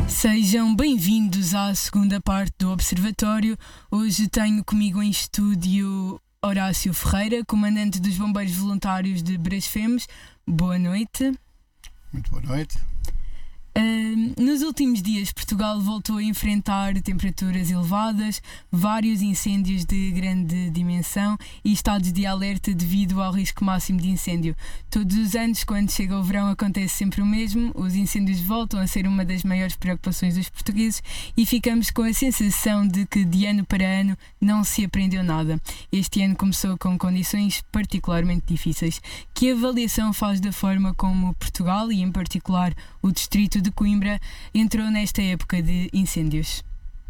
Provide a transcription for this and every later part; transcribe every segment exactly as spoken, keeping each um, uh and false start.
Sejam bem-vindos à segunda parte do Observatório. Hoje tenho comigo em estúdio Horácio Ferreira, comandante dos Bombeiros Voluntários de Brasfemes. Boa noite. Muito boa noite. Uh, nos últimos dias, Portugal voltou a enfrentar temperaturas elevadas, vários incêndios de grande dimensão e estados de alerta devido ao risco máximo de incêndio. Todos os anos, quando chega o verão, acontece sempre o mesmo. Os incêndios voltam a ser uma das maiores preocupações dos portugueses e ficamos com a sensação de que, de ano para ano, não se aprendeu nada. Este ano começou com condições particularmente difíceis. Que avaliação faz da forma como Portugal, e em particular o Distrito de Coimbra, entrou nesta época de incêndios?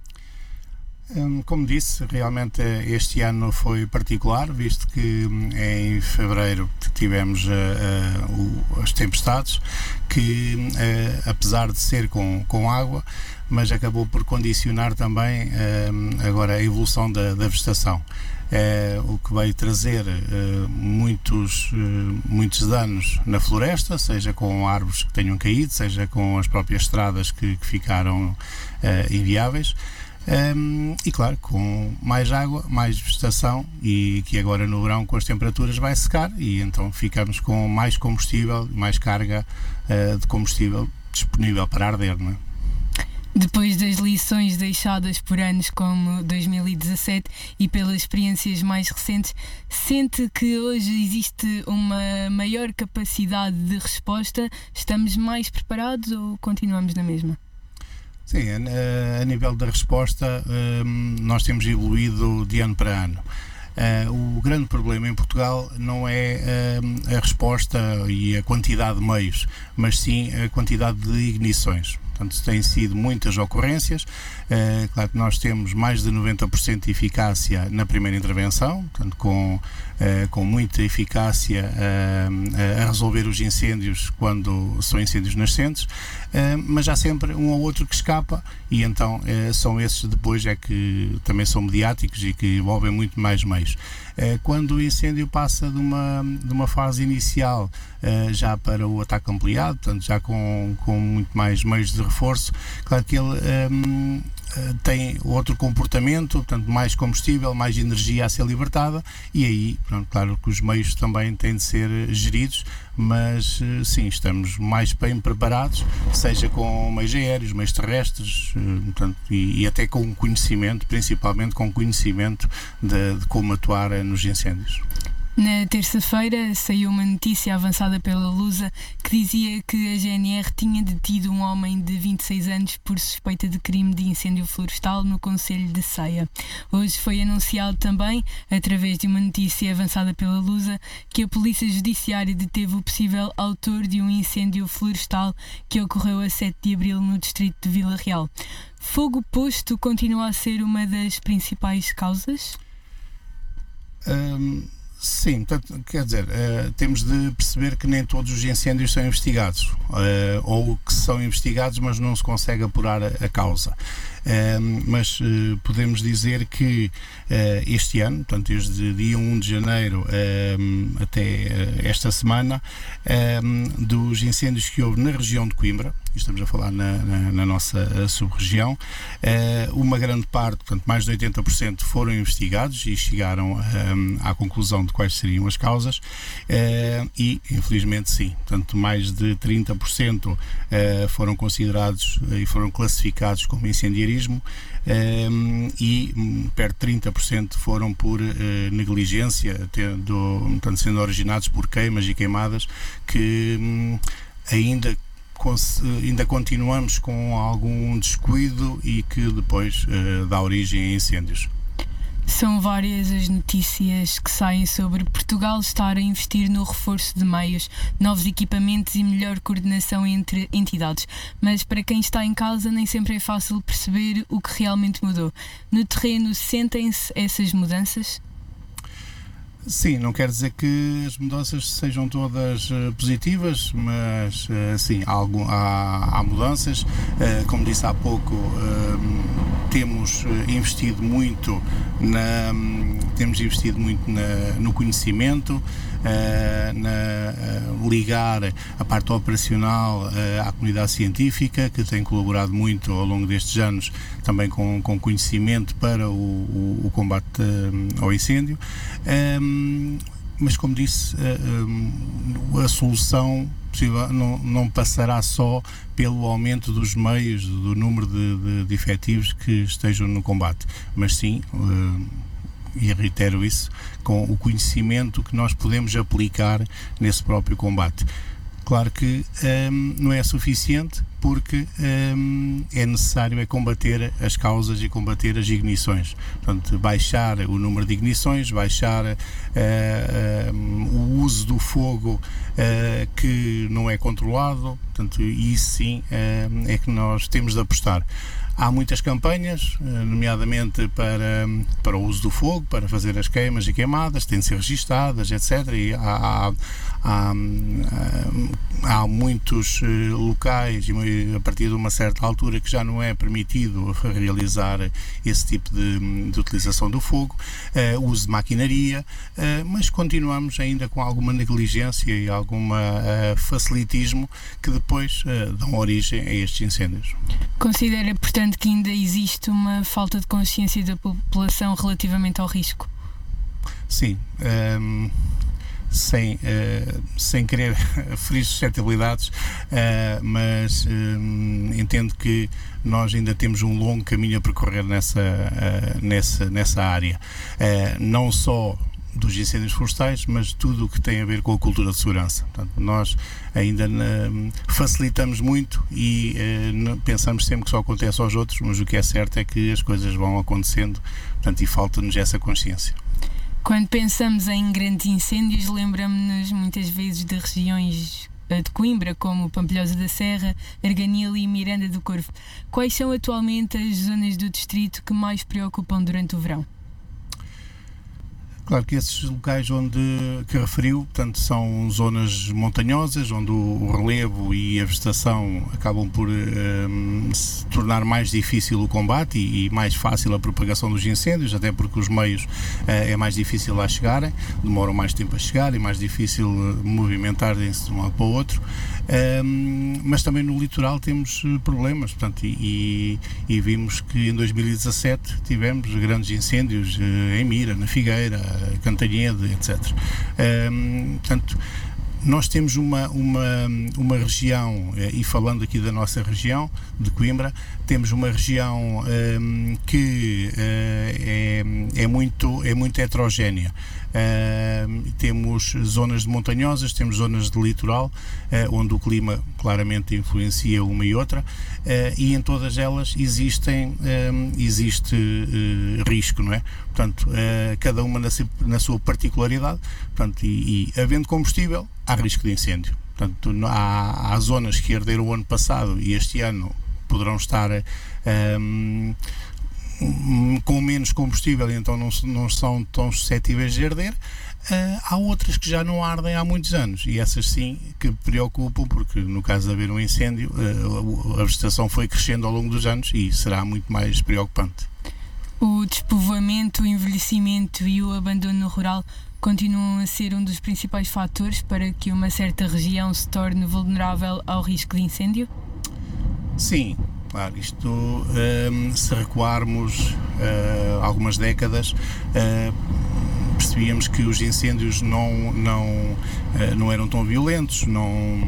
Como disse, realmente este ano foi particular, visto que em fevereiro tivemos uh, uh, as tempestades, que uh, apesar de ser com, com água, mas acabou por condicionar também uh, agora a evolução da, da vegetação. É, o que veio trazer uh, muitos, uh, muitos danos na floresta, seja com árvores que tenham caído, seja com as próprias estradas que, que ficaram uh, inviáveis. Um, e claro, com mais água, mais vegetação, e que agora no verão com as temperaturas vai secar, e então ficamos com mais combustível, mais carga uh, de combustível disponível para arder, não é? Depois das lições deixadas por anos como dois mil e dezassete e pelas experiências mais recentes, sente que hoje existe uma maior capacidade de resposta? Estamos mais preparados ou continuamos na mesma? Sim, a, a nível da resposta, um, nós temos evoluído de ano para ano. Uh, o grande problema em Portugal não é uh, a resposta e a quantidade de meios, mas sim a quantidade de ignições. Portanto, têm sido muitas ocorrências. Uh, claro que nós temos mais de noventa por cento de eficácia na primeira intervenção, portanto, com, uh, com muita eficácia uh, a resolver os incêndios quando são incêndios nascentes, uh, mas há sempre um ou outro que escapa, e então uh, são esses depois é que também são mediáticos e que envolvem muito mais meios. Uh, quando o incêndio passa de uma, de uma fase inicial uh, já para o ataque ampliado, portanto, já com, com muito mais meios de reforço, claro que ele um, tem outro comportamento, portanto, mais combustível, mais energia a ser libertada, e aí, pronto, claro que os meios também têm de ser geridos, mas sim, estamos mais bem preparados, seja com meios aéreos, meios terrestres, portanto, e, e até com conhecimento, principalmente com conhecimento de, de como atuar nos incêndios. Na terça-feira saiu uma notícia avançada pela Lusa que dizia que a G N R tinha detido um homem de vinte e seis anos por suspeita de crime de incêndio florestal no concelho de Ceia. Hoje foi anunciado também, através de uma notícia avançada pela Lusa, que a Polícia Judiciária deteve o possível autor de um incêndio florestal que ocorreu a sete de abril no distrito de Vila Real. Fogo posto continua a ser uma das principais causas? Um... Sim, portanto, quer dizer, uh, temos de perceber que nem todos os incêndios são investigados, uh, ou que são investigados, mas não se consegue apurar a, a causa. Uh, mas uh, podemos dizer que uh, este ano, portanto, desde dia um de janeiro uh, até uh, esta semana, uh, dos incêndios que houve na região de Coimbra, estamos a falar na, na, na nossa sub-região, uh, uma grande parte, portanto, mais de oitenta por cento foram investigados e chegaram um, à conclusão de quais seriam as causas, uh, e infelizmente sim, portanto, mais de trinta por cento uh, foram considerados uh, e foram classificados como incendiarismo, um, e um, perto de trinta por cento foram por uh, negligência, tendo, portanto, sendo originados por queimas e queimadas que um, ainda ainda continuamos com algum descuido e que depois uh, dá origem a incêndios. São várias as notícias que saem sobre Portugal estar a investir no reforço de meios, novos equipamentos e melhor coordenação entre entidades. Mas para quem está em casa nem sempre é fácil perceber o que realmente mudou. No terreno, sentem-se essas mudanças? Sim, não quer dizer que as mudanças sejam todas uh, positivas, mas uh, sim, há, algum, há, há mudanças. Uh, como disse há pouco, uh, temos investido muito na, temos investido muito na, no conhecimento, Uh, na, uh, ligar a parte operacional uh, à comunidade científica, que tem colaborado muito ao longo destes anos também com, com conhecimento para o, o, o combate uh, ao incêndio. Um, mas como disse, uh, um, a solução possível não, não passará só pelo aumento dos meios, do número de, de, de efetivos que estejam no combate, mas sim, uh, e reitero isso, com o conhecimento que nós podemos aplicar nesse próprio combate. Claro que um, não é suficiente, porque um, é necessário é combater as causas e combater as ignições. Portanto, baixar o número de ignições, baixar uh, uh, o uso do fogo uh, que não é controlado. Portanto, isso sim uh, é que nós temos de apostar. Há muitas campanhas, nomeadamente para, para o uso do fogo, para fazer as queimas e queimadas, têm de ser registadas, etcétera. E há, há, há, há muitos locais, a partir de uma certa altura, que já não é permitido realizar esse tipo de, de utilização do fogo, uh, uso de maquinaria, uh, mas continuamos ainda com alguma negligência e algum uh, facilitismo que depois uh, dão origem a estes incêndios. Considera, portanto, que ainda existe uma falta de consciência da população relativamente ao risco? Sim, um, sem, uh, sem querer ferir suscetibilidades, uh, mas um, entendo que nós ainda temos um longo caminho a percorrer nessa, uh, nessa, nessa área, uh, não só dos incêndios florestais, mas tudo o que tem a ver com a cultura de segurança. Portanto, nós ainda uh, facilitamos muito e uh, pensamos sempre que só acontece aos outros, mas o que é certo é que as coisas vão acontecendo, portanto, e falta-nos essa consciência. Quando pensamos em grandes incêndios, lembramos-nos muitas vezes de regiões de Coimbra, como Pampilhosa da Serra, Arganil e Miranda do Corvo. Quais são atualmente as zonas do distrito que mais preocupam durante o verão? Claro que esses locais onde que referiu, portanto, são zonas montanhosas, onde o, o relevo e a vegetação acabam por um, se tornar mais difícil o combate e, e mais fácil a propagação dos incêndios, até porque os meios uh, é mais difícil lá chegarem, demoram mais tempo a chegar e mais difícil uh, movimentarem-se de um lado para o outro. Um, mas também no litoral temos problemas, portanto, e, e, e vimos que em dois mil e dezassete tivemos grandes incêndios uh, em Mira, na Figueira, Cantanhede, etcétera. Um, portanto, nós temos uma, uma, uma região, e falando aqui da nossa região, de Coimbra, temos uma região um, que uh, é, é, muito, é muito heterogénea. Uh, temos zonas montanhosas, temos zonas de litoral, uh, onde o clima claramente influencia uma e outra, uh, e em todas elas existem, um, existe uh, risco, não é? Portanto, uh, cada uma na, na sua particularidade, portanto, e, e havendo combustível, há risco de incêndio. Portanto, há, há zonas que arderam o ano passado e este ano poderão estar um, com menos combustível e então não, não são tão suscetíveis de arder. Uh, há outras que já não ardem há muitos anos e essas sim que preocupam, porque no caso de haver um incêndio, uh, a vegetação foi crescendo ao longo dos anos e será muito mais preocupante. O despovoamento, o envelhecimento e o abandono rural continuam a ser um dos principais fatores para que uma certa região se torne vulnerável ao risco de incêndio? Sim, claro, isto um, se recuarmos uh, algumas décadas, uh, percebíamos que os incêndios não, não, uh, não eram tão violentos, não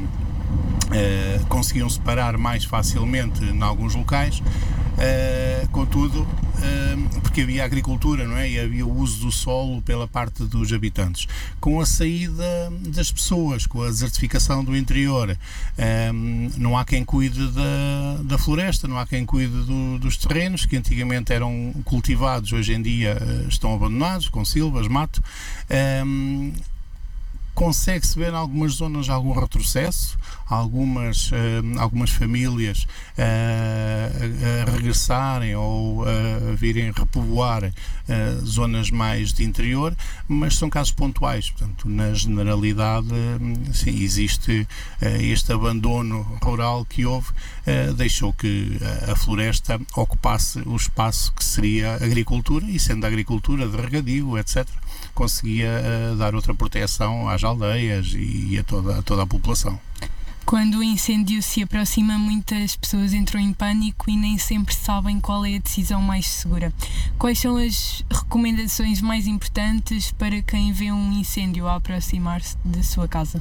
uh, conseguiam separar mais facilmente em alguns locais, uh, contudo, uh, porque havia agricultura, não é? E havia o uso do solo pela parte dos habitantes. Com a saída das pessoas, com a desertificação do interior, um, não há quem cuide da, da floresta, não há quem cuide do, dos terrenos que antigamente eram cultivados, hoje em dia uh, estão abandonados, com silvas, mato. Um, Consegue-se ver em algumas zonas algum retrocesso, algumas, uh, algumas famílias uh, a regressarem ou uh, virem repovoar uh, zonas mais de interior, mas são casos pontuais. Portanto, na generalidade, sim, existe uh, este abandono rural que houve, uh, deixou que a floresta ocupasse o espaço que seria a agricultura, e sendo a agricultura de regadio, etcétera, conseguia uh, dar outra proteção às aldeias e a toda, a toda a população. Quando o incêndio se aproxima, muitas pessoas entram em pânico e nem sempre sabem qual é a decisão mais segura. Quais são as recomendações mais importantes para quem vê um incêndio a aproximar-se de sua casa?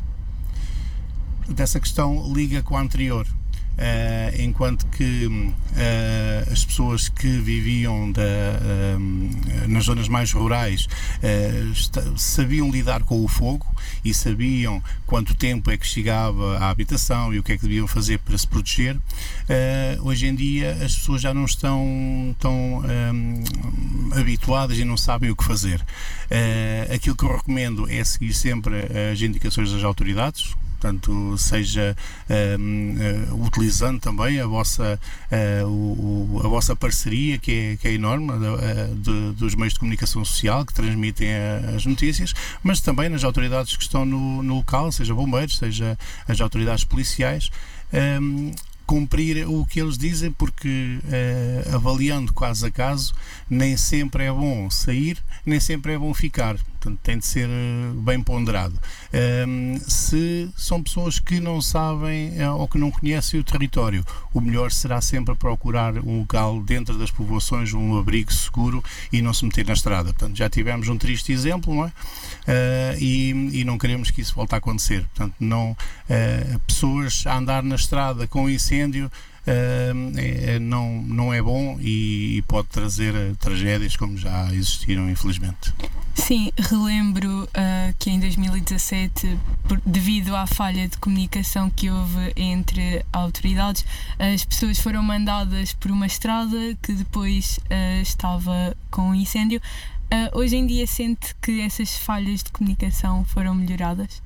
Essa questão liga com a anterior. Uh, enquanto que uh, as pessoas que viviam da, uh, nas zonas mais rurais uh, sabiam lidar com o fogo e sabiam quanto tempo é que chegava à habitação e o que é que deviam fazer para se proteger, uh, hoje em dia as pessoas já não estão tão um, habituadas e não sabem o que fazer. Uh, aquilo que eu recomendo é seguir sempre as indicações das autoridades. Portanto, seja um, uh, utilizando também a vossa, uh, o, a vossa parceria, que é, que é enorme, uh, de, dos meios de comunicação social que transmitem a, as notícias, mas também nas autoridades que estão no, no local, seja bombeiros, seja as autoridades policiais, um, cumprir o que eles dizem, porque uh, avaliando caso a caso, nem sempre é bom sair, nem sempre é bom ficar. Portanto, tem de ser bem ponderado. Um, se são pessoas que não sabem uh, ou que não conhecem o território, o melhor será sempre procurar um local dentro das povoações, um abrigo seguro e não se meter na estrada. Portanto, já tivemos um triste exemplo, não é? Uh, e, e não queremos que isso volte a acontecer. Portanto, não, uh, pessoas a andar na estrada com incêndio Uh, é, não, não é bom e, e pode trazer uh, tragédias como já existiram, infelizmente. Sim, relembro uh, que em dois mil e dezassete, por, devido à falha de comunicação que houve entre autoridades, as pessoas foram mandadas por uma estrada que depois uh, estava com incêndio. Uh, hoje em dia sente que essas falhas de comunicação foram melhoradas?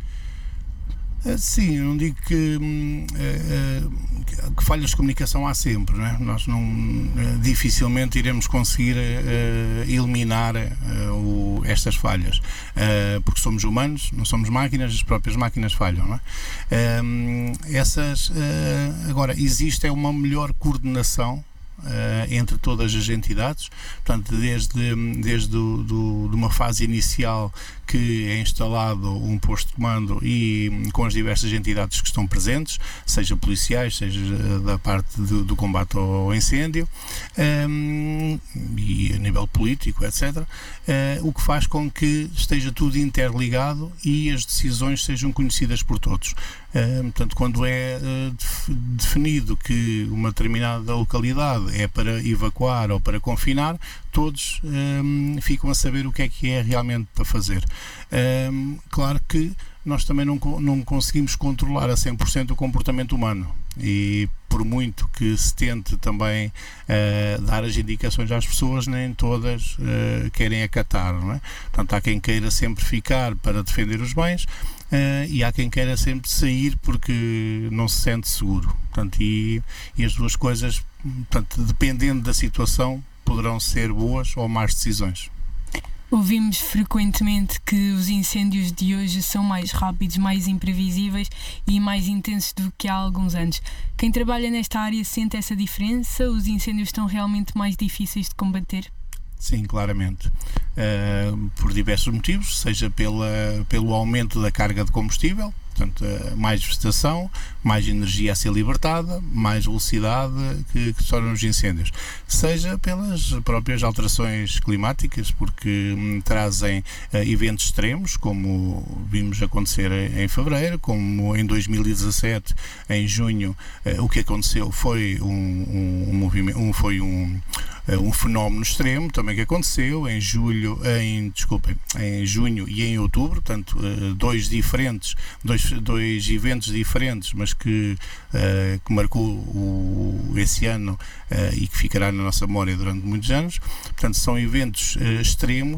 Sim, eu não digo que, que falhas de comunicação há sempre, não é? Nós não, dificilmente iremos conseguir eliminar estas falhas, porque somos humanos, não somos máquinas, as próprias máquinas falham, não é? Essas, agora, existe é uma melhor coordenação Uh, entre todas as entidades, portanto, desde, desde do, do, de uma fase inicial que é instalado um posto de comando e com as diversas entidades que estão presentes, seja policiais, seja da parte do, do combate ao incêndio, um, e a nível político, etcétera, uh, o que faz com que esteja tudo interligado e as decisões sejam conhecidas por todos. Uh, portanto, quando é uh, definido que uma determinada localidade é para evacuar ou para confinar, todos um, ficam a saber o que é que é realmente para fazer. Um, claro que nós também não, não conseguimos controlar a cem por cento o comportamento humano e por muito que se tente também uh, dar as indicações às pessoas, nem todas uh, querem acatar, não é? Portanto, há quem queira sempre ficar para defender os bens, uh, e há quem queira sempre sair porque não se sente seguro. Portanto, e, e as duas coisas, portanto, dependendo da situação, poderão ser boas ou más decisões. Ouvimos frequentemente que os incêndios de hoje são mais rápidos, mais imprevisíveis e mais intensos do que há alguns anos. Quem trabalha nesta área sente essa diferença? Os incêndios estão realmente mais difíceis de combater? Sim, claramente. Uh, por diversos motivos, seja pela, pelo aumento da carga de combustível, portanto, uh, mais vegetação, mais energia a ser libertada, mais velocidade que, que se tornam os incêndios. Seja pelas próprias alterações climáticas, porque hum, trazem uh, eventos extremos, como vimos acontecer em, em fevereiro, como em dois mil e dezassete, em junho, uh, o que aconteceu foi um, um, um movimento, um, foi um um fenómeno extremo também que aconteceu em julho, em, desculpem, em junho e em outubro, portanto, dois diferentes, dois, dois eventos diferentes, mas que, uh, que marcou o, esse ano uh, e que ficará na nossa memória durante muitos anos. Portanto, são eventos uh, extremos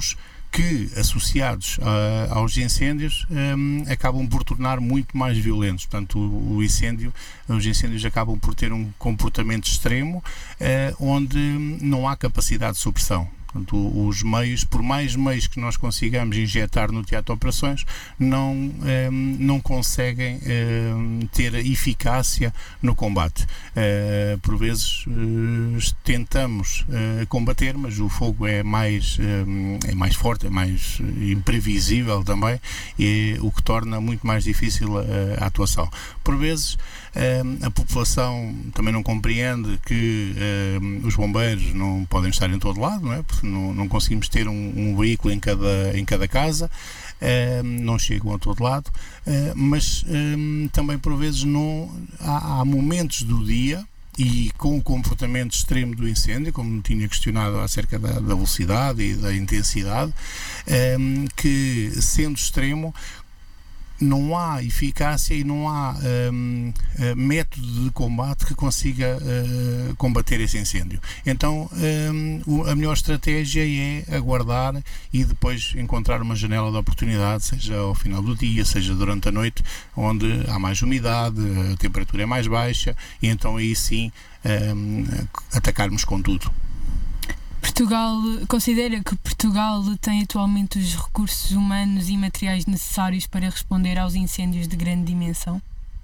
que, associados uh, aos incêndios, um, acabam por tornar muito mais violentos. Portanto, o, o incêndio, os incêndios acabam por ter um comportamento extremo, uh, onde não há capacidade de supressão. Portanto, os meios, por mais meios que nós consigamos injetar no teatro de operações, não, eh, não conseguem eh, ter eficácia no combate. Eh, por vezes eh, tentamos eh, combater, mas o fogo é mais, eh, é mais forte, é mais imprevisível também, e o que torna muito mais difícil a, a atuação. Por vezes eh, a população também não compreende que eh, os bombeiros não podem estar em todo lado, não é? Não, não conseguimos ter um, um veículo em cada, em cada casa, uh, não chegam a todo lado, uh, mas um, também por vezes não, há, há momentos do dia, e com o comportamento extremo do incêndio, como tinha questionado acerca da, da velocidade e da intensidade, um, que sendo extremo, não há eficácia e não há um, uh, método de combate que consiga uh, combater esse incêndio. Então um, o, a melhor estratégia é aguardar e depois encontrar uma janela de oportunidade, seja ao final do dia, seja durante a noite, onde há mais umidade, a temperatura é mais baixa, e então aí sim um, atacarmos com tudo. Portugal, considera que Portugal tem atualmente os recursos humanos e materiais necessários para responder aos incêndios de grande dimensão?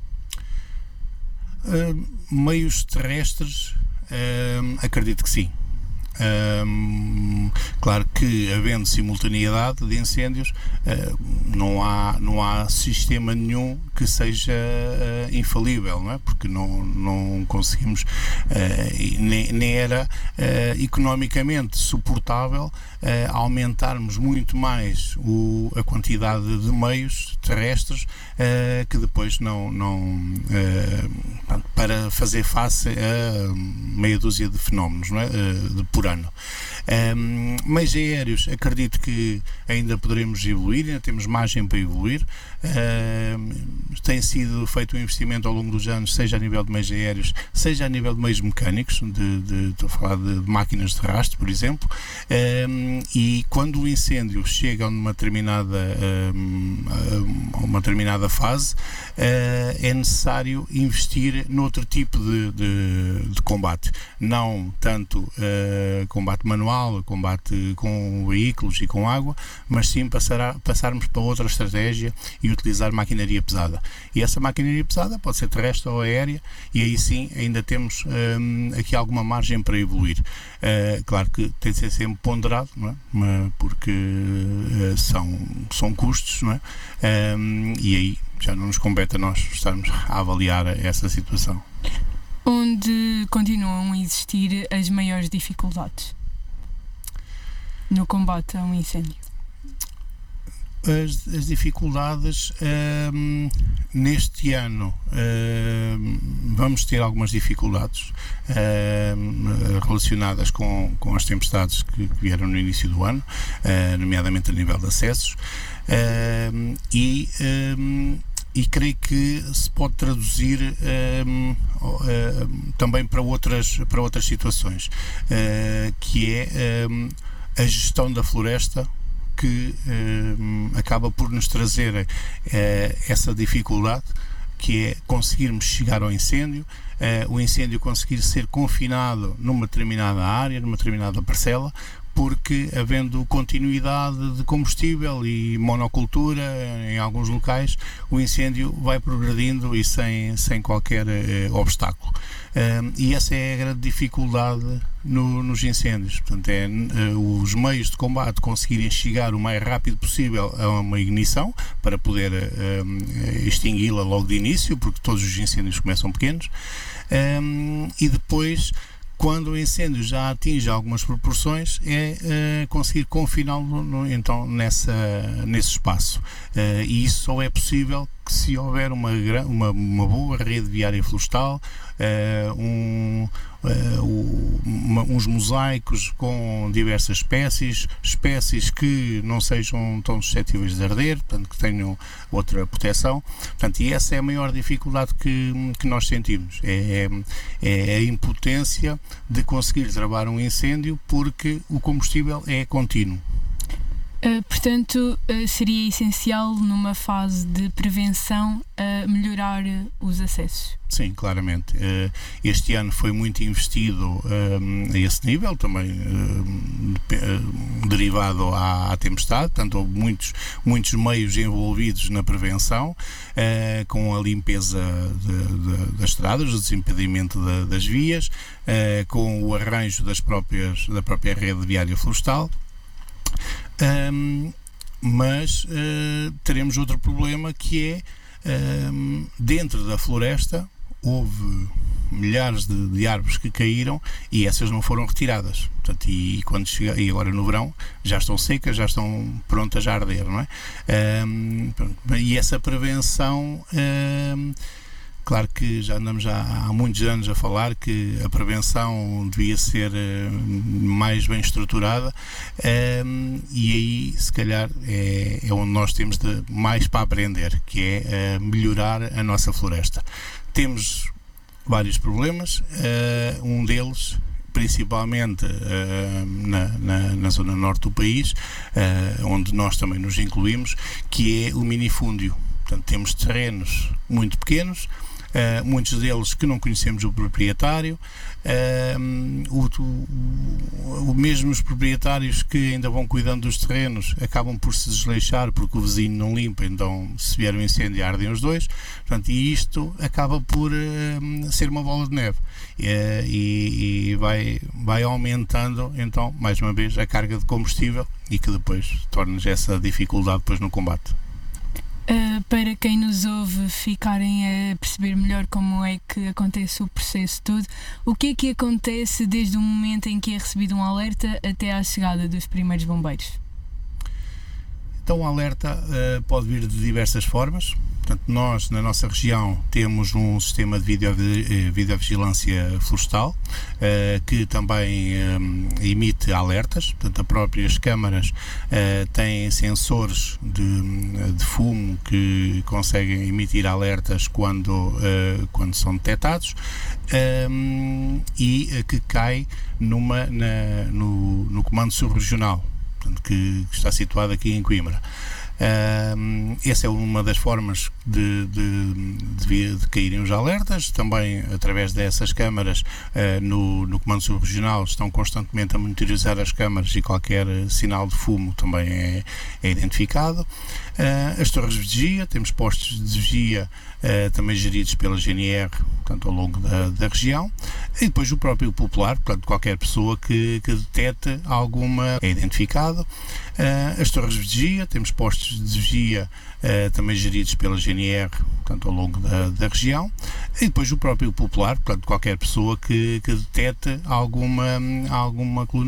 Uh, meios terrestres, uh, acredito que sim. Um, claro que, havendo simultaneidade de incêndios, uh, não há, não há sistema nenhum que seja uh, infalível, não é? Porque não, não conseguimos, uh, nem, nem era uh, economicamente suportável uh, aumentarmos muito mais o, a quantidade de meios terrestres uh, que depois não, não uh, para fazer face a meia dúzia de fenómenos, não é? Uh, de por ano. Um, meios aéreos, acredito que ainda poderemos evoluir, ainda temos margem para evoluir. Um, tem sido feito um investimento ao longo dos anos, seja a nível de meios aéreos, seja a nível de meios mecânicos, de, de, estou a falar de, de máquinas de rastro, por exemplo, um, e quando o incêndio chega a uma determinada, um, a uma determinada fase, uh, é necessário investir noutro tipo de, de, de combate, não tanto uh, combate manual, combate com veículos e com água, mas sim passar a, passarmos para outra estratégia e utilizar maquinaria pesada. E essa maquinaria pesada pode ser terrestre ou aérea, e aí sim ainda temos um, aqui alguma margem para evoluir. Uh, claro que tem de ser sempre ponderado, não é? Porque uh, são, são custos, não é? Um, e aí já não nos compete a nós estarmos a avaliar essa situação. Onde continuam a existir as maiores dificuldades no combate a um incêndio? As, as dificuldades, um, neste ano um, vamos ter algumas dificuldades um, relacionadas com, com as tempestades que, que vieram no início do ano, uh, nomeadamente a nível de acessos, um, e um, e creio que se pode traduzir um, um, também para outras, para outras situações, uh, que é um, a gestão da floresta, que um, acaba por nos trazer uh, essa dificuldade, que é conseguirmos chegar ao incêndio, uh, o incêndio conseguir ser confinado numa determinada área, numa determinada parcela, porque, havendo continuidade de combustível e monocultura em alguns locais, o incêndio vai progredindo e sem, sem qualquer eh, obstáculo. Um, e essa é a grande dificuldade no, nos incêndios. Portanto, é uh, os meios de combate conseguirem chegar o mais rápido possível a uma ignição para poder uh, extingui-la logo de início, porque todos os incêndios começam pequenos, um, e depois, quando o incêndio já atinge algumas proporções, é uh, conseguir confiná-lo no, então nessa, nesse espaço. Uh, e isso só é possível que se houver uma, uma, uma boa rede viária florestal, uh, um, uh, uma, uns mosaicos com diversas espécies, espécies que não sejam tão suscetíveis de arder, portanto, que tenham outra proteção. Portanto, e essa é a maior dificuldade que, que nós sentimos, é, é a impotência de conseguir travar um incêndio, porque o combustível é contínuo. Uh, portanto, uh, seria essencial numa fase de prevenção uh, melhorar uh, os acessos. Sim, claramente. Uh, este ano foi muito investido uh, a esse nível, também uh, uh, derivado à, à tempestade, portanto houve muitos, muitos meios envolvidos na prevenção, uh, com a limpeza de, de, das estradas, o desimpedimento de, das vias, uh, com o arranjo das próprias, da própria rede viária florestal. Um, mas uh, teremos outro problema, que é um, dentro da floresta houve milhares de, de árvores que caíram e essas não foram retiradas. Portanto, e, quando chega, e agora no verão já estão secas, já estão prontas a arder, não é? Um, e essa prevenção, um, claro que já andamos já há muitos anos a falar que a prevenção devia ser uh, mais bem estruturada, um, e aí se calhar é, é onde nós temos de, mais para aprender, que é uh, melhorar a nossa floresta. Temos vários problemas, uh, um deles principalmente uh, na, na, na zona norte do país, uh, onde nós também nos incluímos, que é o minifúndio. Portanto, temos terrenos muito pequenos, Uh, muitos deles que não conhecemos o proprietário, uh, o, o, o mesmo os proprietários que ainda vão cuidando dos terrenos acabam por se desleixar porque o vizinho não limpa, então se vier um incêndio ardem os dois. Portanto, e isto acaba por uh, ser uma bola de neve, uh, e, e vai, vai aumentando então mais uma vez a carga de combustível e que depois torna-nos essa dificuldade depois no combate. Uh, para quem nos ouve ficarem a perceber melhor como é que acontece o processo todo, o que é que acontece desde o momento em que é recebido um alerta até à chegada dos primeiros bombeiros? Então, o alerta uh, pode vir de diversas formas. Portanto, nós, na nossa região, temos um sistema de video, uh, videovigilância florestal, uh, que também um, emite alertas. Portanto, as próprias câmaras uh, têm sensores de, de fumo que conseguem emitir alertas quando, uh, quando são detectados, um, e uh, que cai numa, na, no, no Comando Subregional, que está situado aqui em Coimbra. Uh, essa é uma das formas de, de, de, de caírem os alertas. Também através dessas câmaras, uh, no, no Comando Subregional estão constantemente a monitorizar as câmaras e qualquer sinal de fumo também é, é identificado. Uh, as torres de vigia, temos postos de vigia uh, também geridos pela G N R, portanto, ao longo da, da região, e depois o próprio popular, portanto, qualquer pessoa que, que detete alguma é identificado. Uh, as torres de vigia, temos postos de vigia uh, também geridos pela G N R, portanto, ao longo da, da região, e depois o próprio popular, portanto, qualquer pessoa que, que detete alguma, alguma coluna